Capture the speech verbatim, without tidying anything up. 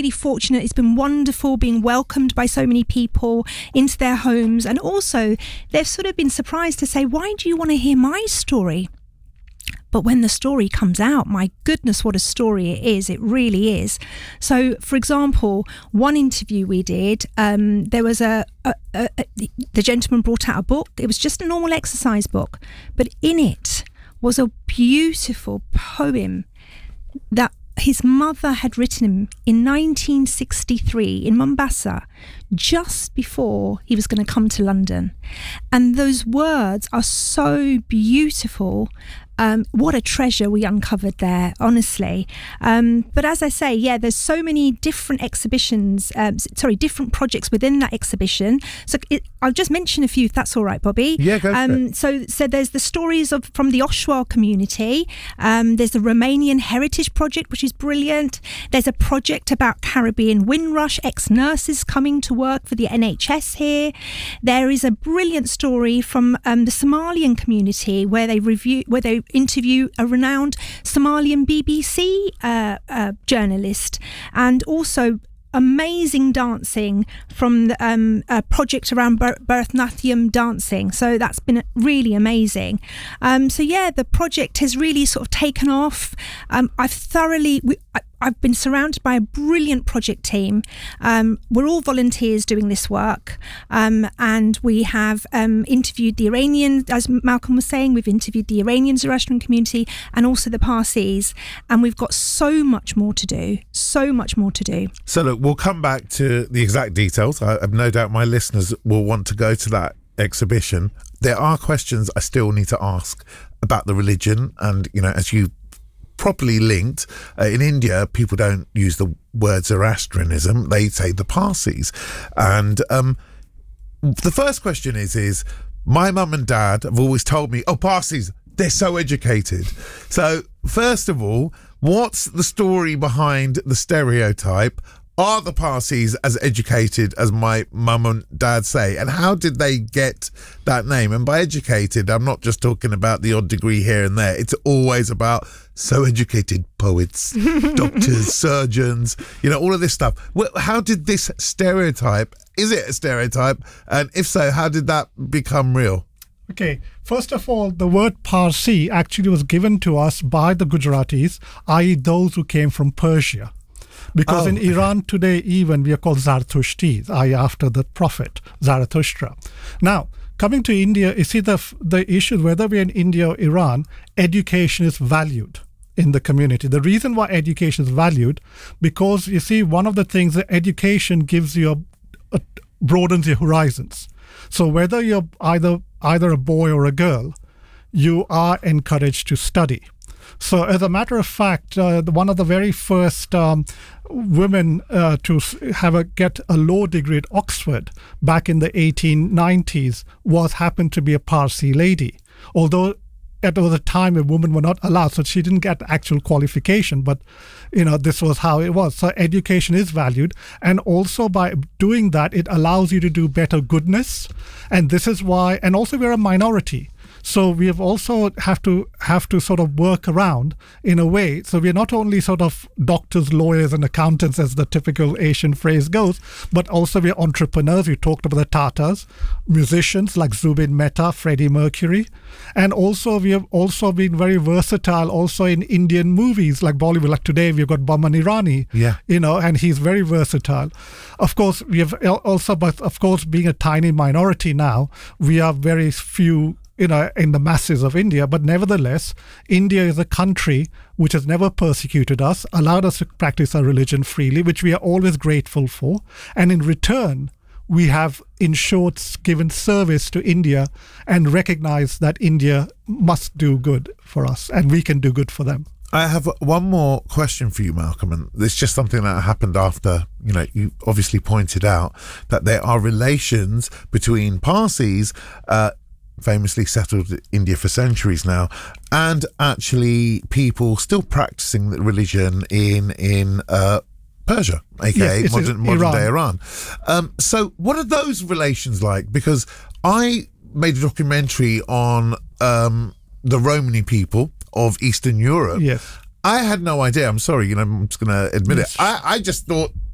really fortunate. It's been wonderful being welcomed by so many people into their homes. And also, they've sort of been surprised to say, why do you want to hear my story? But when the story comes out, my goodness, what a story it is. It really is. So, for example, one interview we did, um, there was a, a, a, a, the gentleman brought out a book. It was just a normal exercise book. But in it was a beautiful poem that his mother had written him in nineteen sixty-three in Mombasa, just before he was going to come to London. And those words are so beautiful. Um, what a treasure we uncovered there, honestly. Um, but as I say, yeah, there's so many different exhibitions, um, sorry, different projects within that exhibition. So it, I'll just mention a few, if that's all right, Bobby. Yeah, go for um, it. So, so there's the stories of from the Oshawa community. Um, there's the Romanian Heritage Project, which is brilliant. There's a project about Caribbean Windrush, ex-nurses coming to work for the N H S here. There is a brilliant story from um, the Somalian community where they review, where they interview a renowned Somalian B B C uh, uh, journalist, and also amazing dancing from the um, a project around Bar- Bharatanatyam dancing. So that's been really amazing. Um, so yeah, the project has really sort of taken off. Um, I've thoroughly... We, I, I've been surrounded by a brilliant project team. Um, we're all volunteers doing this work. Um, and we have um, interviewed the Iranian, as Malcolm was saying, we've interviewed the Iranian Zoroastrian community and also the Parsis. And we've got so much more to do, so much more to do. So look, we'll come back to the exact details. I have no doubt my listeners will want to go to that exhibition. There are questions I still need to ask about the religion. And, you know, as you properly linked, uh, in India people don't use the word Zoroastrianism, they say the Parsis. And um, the first question is is my mum and dad have always told me, oh, Parsis, they're so educated. So first of all, what's the story behind the stereotype? Are the Parsis as educated as my mum and dad say? And how did they get that name? And by educated, I'm not just talking about the odd degree here and there. It's always about so educated poets, doctors, surgeons, you know, all of this stuff. How did this stereotype, is it a stereotype? And if so, how did that become real? Okay, first of all, the word Parsi actually was given to us by the Gujaratis, that is those who came from Persia. Because oh. in Iran today, even we are called Zarathushtris, that is after the prophet Zarathustra. Now, coming to India, you see the the issue, whether we're in India or Iran, education is valued in the community. The reason why education is valued, because you see, one of the things that education gives you, a, a, broadens your horizons. So whether you're either either a boy or a girl, you are encouraged to study. So as a matter of fact, uh, one of the very first um, women uh, to have a get a law degree at Oxford back in the eighteen nineties was happened to be a Parsi lady. Although at the time a woman were not allowed, so she didn't get actual qualification, but you know, this was how it was. So education is valued, and also by doing that, it allows you to do better goodness. And this is why, and also we're a minority. So we have also have to have to sort of work around in a way. So we're not only sort of doctors, lawyers, and accountants, as the typical Asian phrase goes, but also we're entrepreneurs. We talked about the Tatas, musicians like Zubin Mehta, Freddie Mercury, and also we have also been very versatile also in Indian movies like Bollywood. Like today we've got Boman Irani, yeah, you know, and he's very versatile. Of course, we have also, but of course, being a tiny minority now, we are very few, you know, in the masses of India. But nevertheless, India is a country which has never persecuted us, allowed us to practice our religion freely, which we are always grateful for. And in return, we have in short given service to India and recognized that India must do good for us and we can do good for them. I have one more question for you, Malcolm, and it's just something that happened after, you know, you obviously pointed out that there are relations between Parsis, uh, famously settled in India for centuries now, and actually people still practicing the religion in in uh, Persia, aka yes, modern, modern Iran. day Iran. Um, so what are those relations like? Because I made a documentary on um, the Romani people of Eastern Europe. Yes. I had no idea. I'm sorry, you know, I'm just going to admit yes. it. I, I just thought